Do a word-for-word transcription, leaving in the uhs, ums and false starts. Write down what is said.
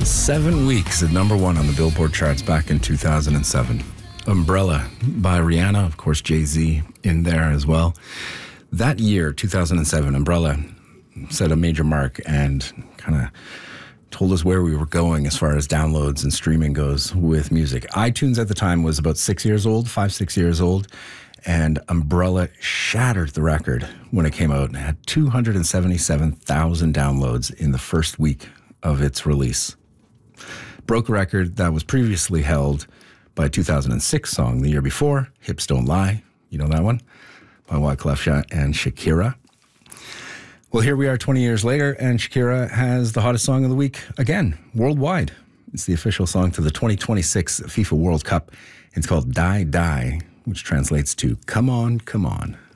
Seven weeks at number one on the Billboard charts back in two thousand seven. Umbrella by Rihanna, of course Jay-Z in there as well. That year, two thousand seven, Umbrella set a major mark and kind of told us where we were going as far as downloads and streaming goes with music. iTunes at the time was about six years old, five, six years old, and Umbrella shattered the record when it came out and had two hundred seventy-seven thousand downloads in the first week of its release. Broke a record that was previously held by a two thousand six song the year before, Hips Don't Lie. You know that one? By Wyclef Jean and Shakira. Well, here we are twenty years later, and Shakira has the hottest song of the week again, worldwide. It's the official song to the twenty twenty-six FIFA World Cup. It's called Die Die, which translates to Come On, Come On.